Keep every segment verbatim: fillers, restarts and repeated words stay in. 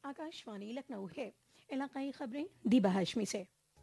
आकाशवाणी लखनऊ है। इलाकाई खबरें दीबा हाशमी से।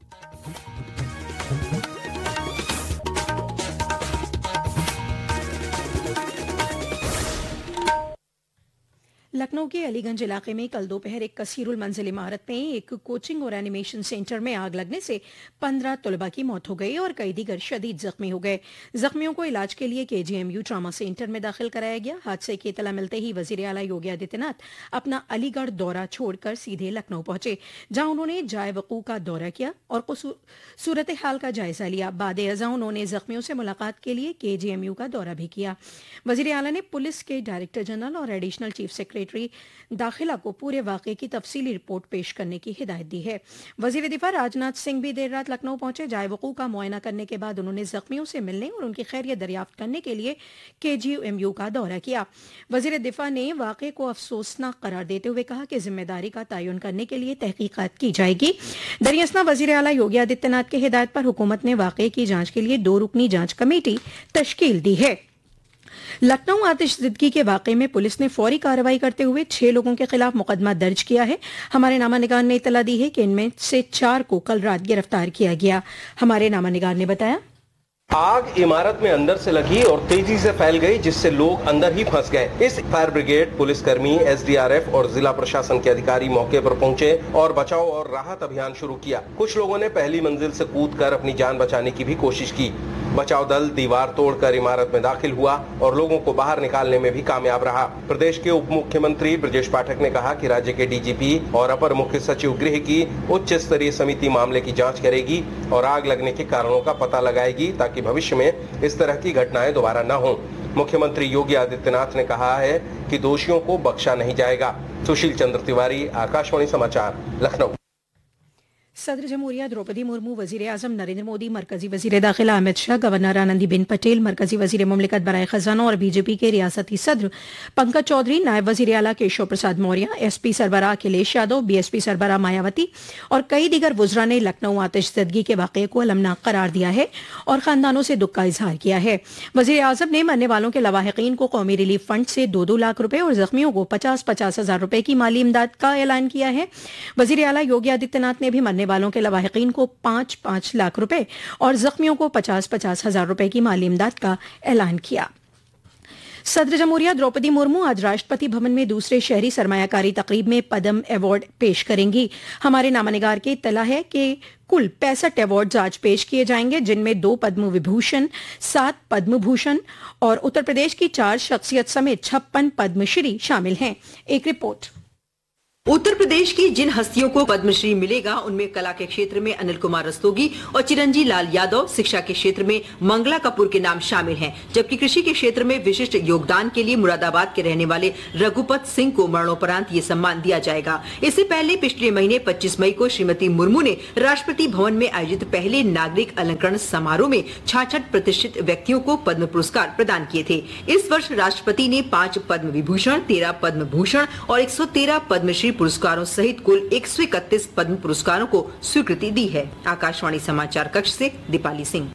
लखनऊ के अलीगंज इलाके में कल दोपहर एक कसीरुल मंजिल इमारत में एक कोचिंग और एनिमेशन सेंटर में आग लगने से पंद्रह तलबा की मौत हो गई और कई दीगर शदीद जख्मी हो गए। जख्मियों को इलाज के लिए केजीएमयू ट्रामा सेंटर में दाखिल कराया गया। हादसे की इतला मिलते ही वजीर आला योगी आदित्यनाथ अपना अलीगढ़ दौरा छोड़कर सीधे लखनऊ पहुंचे, जहां उन्होंने जाय वकू का दौरा किया और सूरत हाल का जायजा लिया। बाद अज़ां उन्होंने जख्मियों से मुलाकात के लिए केजीएमयू का दौरा भी किया। वजीर आला ने पुलिस के डायरेक्टर जनरल और एडिशनल चीफ सेक्रेटरी दाखिला को पूरे वाकये की तफसीली रिपोर्ट पेश करने की हिदायत दी है। वजीर दिफा राजनाथ सिंह भी देर रात लखनऊ पहुंचे। जाय वकू का मुआयना करने के बाद उन्होंने जख्मियों से मिलने और उनकी खैरियत दरियाफ्त करने के लिए केजीएमयू का दौरा किया। वजीर दिफा ने वाकये को अफसोसनाक करार देते हुए कहा कि जिम्मेदारी का तयन करने के लिए तहकीकात की जाएगी। दरियासना वजीर आला योगी आदित्यनाथ की हिदायत पर हुकूमत ने वाकये की जांच के लिए दो रुकनी जांच कमेटी तश्कील दी है। लखनऊ आतिशजिदगी के वाकये में पुलिस ने फौरी कार्रवाई करते हुए छह लोगों के खिलाफ मुकदमा दर्ज किया है। हमारे नामानिगार ने इतला दी है कि इनमें से चार को कल रात गिरफ्तार किया गया। हमारे नामानिगार ने बताया, आग इमारत में अंदर से लगी और तेजी से फैल गई, जिससे लोग अंदर ही फंस गए। इस फायर ब्रिगेड, पुलिसकर्मी, एसडीआरएफ और जिला प्रशासन के अधिकारी मौके पर पहुंचे और बचाव और राहत अभियान शुरू किया। कुछ लोगों ने पहली मंजिल से कूदकर अपनी जान बचाने की भी कोशिश की। बचाव दल दीवार तोड़कर इमारत में दाखिल हुआ और लोगों को बाहर निकालने में भी कामयाब रहा। प्रदेश के उप मुख्यमंत्री ब्रजेश पाठक ने कहा कि राज्य के डीजीपी और अपर मुख्य सचिव गृह की उच्च स्तरीय समिति मामले की जांच करेगी और आग लगने के कारणों का पता लगाएगी, ताकि भविष्य में इस तरह की घटनाएं दोबारा न हो। मुख्यमंत्री योगी आदित्यनाथ ने कहा है कि दोषियों को बख्शा नहीं जाएगा। सुशील चंद्र तिवारी, आकाशवाणी समाचार, लखनऊ। सदर जमहूरिया द्रौपदी मुर्मू, वजीर आजम नरेंद्र मोदी, मरकजी वजीर दाखिला अमित शाह, गवर्नर आनंदीबेन पटेल, मरकजी वजीर मुमलिकत बराए खजाना और बीजेपी के रियासती सदर पंकज चौधरी, नायब वजीर आला केशव प्रसाद मौर्य, एसपी सरबराह अखिलेश यादव, बीएसपी सरबराह मायावती और कई दीगर वुज़रा ने लखनऊ आतिशज़दगी के वाक़ये को अलमनाक करार दिया है और खानदानों से दुख का इजहार किया है। वजीर आजम ने मरने वालों के लवाहिकीन को कौमी रिलीफ फंड से दो दो लाख रुपए और जख्मियों को पचास पचास हजार रुपए की माली इमदाद का ऐलान किया है। वजीर आला योगी आदित्यनाथ ने भी मरने वालों के लवाहिकीन को पांच पांच लाख रुपए और जख्मियों को पचास पचास हजार रुपए की माली इमदाद का ऐलान किया। सदर जमहूरिया द्रौपदी मुर्मू आज राष्ट्रपति भवन में दूसरे शहरी सरमायाकारी तकरीब में पद्म अवार्ड पेश करेंगी। हमारे नामानिगार की इत्तला है कि कुल पैंसठ अवार्ड आज पेश किए जाएंगे, जिनमें दो पद्म विभूषण, सात पद्म भूषण और उत्तर प्रदेश की चार शख्सियत समेत छप्पन पद्मश्री शामिल हैं। एक रिपोर्ट। उत्तर प्रदेश की जिन हस्तियों को पद्मश्री मिलेगा उनमें कला के क्षेत्र में अनिल कुमार रस्तोगी और चिरंजी लाल यादव, शिक्षा के क्षेत्र में मंगला कपूर के नाम शामिल हैं, जबकि कृषि के क्षेत्र में विशिष्ट योगदान के लिए मुरादाबाद के रहने वाले रघुपत सिंह को मरणोपरांत ये सम्मान दिया जाएगा। इससे पहले पिछले महीने पच्चीस मई को श्रीमती मुर्मू ने राष्ट्रपति भवन में आयोजित पहले नागरिक अलंकरण समारोह में छाछठ प्रतिष्ठित व्यक्तियों को पद्म पुरस्कार प्रदान किए थे। इस वर्ष राष्ट्रपति ने पांच पद्म विभूषण, तेरह पद्म भूषण और एक सौ तेरह पद्मश्री पुरस्कारों सहित कुल एक सौ इकतीस पद्म पुरस्कारों को स्वीकृति दी है। आकाशवाणी समाचार कक्ष से दीपाली सिंह।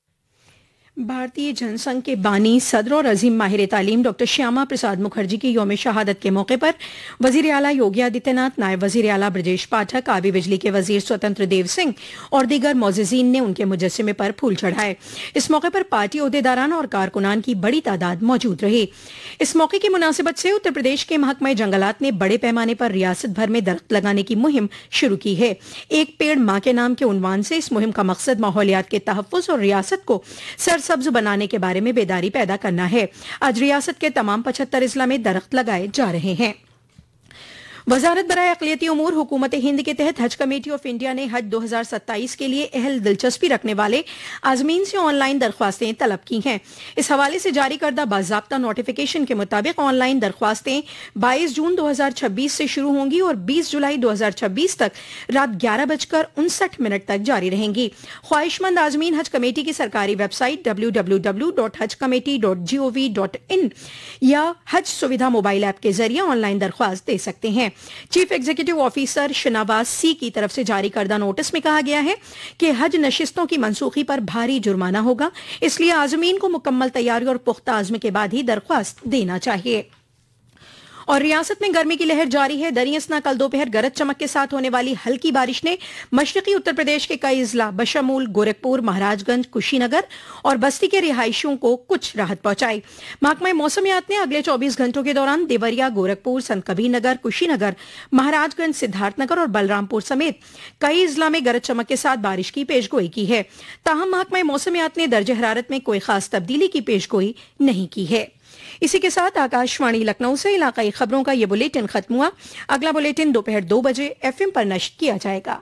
भारतीय जनसंघ के बानी, सदर और अजीम माहिर तालीम डॉक्टर श्यामा प्रसाद मुखर्जी की यौम शहादत के मौके पर वजीर आला योगी आदित्यनाथ, नायब वजीर आला ब्रजेश पाठक, आबी बिजली के वजीर स्वतंत्र देव सिंह और दीगर मोअज़्ज़िज़ीन ने उनके मुजस्समे पर फूल चढ़ाए। इस मौके पर पार्टी ओहदेदारान और कारकुनान की बड़ी तादाद मौजूद रही। इस मौके की मुनासिबत से उत्तर प्रदेश के महकमा जंगलात ने बड़े पैमाने पर रियासत भर में दरख्त लगाने की मुहिम शुरू की है। एक पेड़ माँ के नाम के उन्वान से इस मुहिम का मकसद माहौलियात के तहफ़्फ़ुज़ और रियासत को सरसब्ज बनाने के बारे में बेदारी पैदा करना है। आज रियासत के तमाम पचहत्तर अजला में दरख्त लगाए जा रहे हैं। वजारत बराए अक़लियती उमूर हुकूमत हिंद के तहत हज कमेटी ऑफ इंडिया ने हज दो हजार सत्ताईस के लिए अहल दिलचस्पी रखने वाले आज़मीन से ऑनलाइन दरख्वास्तें तलब की हैं। इस हवाले से जारी करदा बाज़ाब्ता नोटिफिकेशन के मुताबिक ऑनलाइन दरख्वास्तें बाईस जून दो हजार छब्बीस से शुरू होंगी और बीस जुलाई दो हजार छब्बीस तक रात ग्यारह बजकर उनसठ मिनट तक जारी रहेंगी। ख्वाहिशमंद आज़मीन हज कमेटी की सरकारी website W W W dot हज committee dot G O V dot in या हज सुविधा मोबाइल ऐप के जरिए ऑनलाइन दरख्वास्त दे सकते हैं। चीफ एग्जीक्यूटिव ऑफिसर शनावाज सी की तरफ से जारी करदा नोटिस में कहा गया है कि हज नशिस्तों की मनसूखी पर भारी जुर्माना होगा, इसलिए आज़मीन को मुकम्मल तैयारी और पुख्ता आज़्म के बाद ही दरख्वास्त देना चाहिए। और रियासत में गर्मी की लहर जारी है। दरी असना कल दोपहर गरज चमक के साथ होने वाली हल्की बारिश ने मशरकी उत्तर प्रदेश के कई जिला बशमूल गोरखपुर, महाराजगंज, कुशीनगर और बस्ती के रिहायशियों को कुछ राहत पहुंचाई। महकमा मौसमियात ने अगले चौबीस घंटों के दौरान देवरिया, गोरखपुर, संत कबीरनगर, कुशीनगर, महाराजगंज, सिद्धार्थनगर और बलरामपुर समेत कई जिला में गरज चमक के साथ बारिश की पेशगोई की है। ताहम महकमा मौसमियात ने दर्जे हरारत में कोई खास तब्दीली की पेशगोई नहीं की है। इसी के साथ आकाशवाणी लखनऊ से इलाकाई खबरों का ये बुलेटिन खत्म हुआ। अगला बुलेटिन दोपहर दो बजे एफएम पर नश्र किया जाएगा।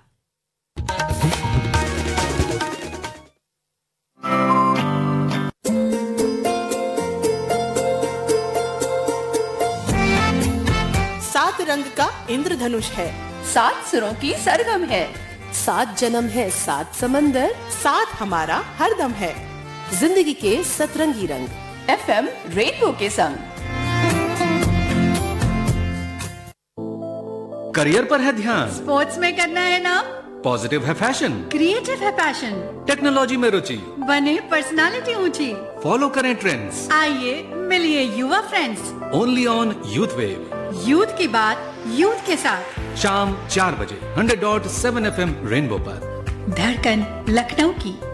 सात रंग का इंद्रधनुष है, सात सुरों की सरगम है, सात जन्म है, सात समंदर, साथ हमारा हरदम है। जिंदगी के सतरंगी रंग एफएम रेनबो के संग। करियर पर है ध्यान, स्पोर्ट्स में करना है नाम, पॉजिटिव है फैशन, क्रिएटिव है पैशन, टेक्नोलॉजी में रुचि, बने पर्सनालिटी ऊंची, फॉलो करें ट्रेंड्स। आइए मिलिए युवा friends, only on youth wave. Youth की बात यूथ के साथ, शाम चार बजे hundred dot seven F M rainbow पर। धड़कन लखनऊ की।